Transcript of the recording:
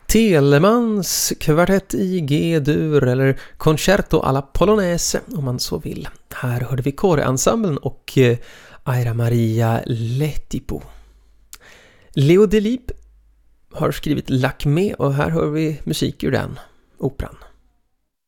Telemans kvartett i G-dur eller concerto alla Polonaise om man så vill. Här hörde vi kårensemblen och Aira Maria Letipo. Leo Delibes har skrivit Lakmé och här hör vi musik ur den operan.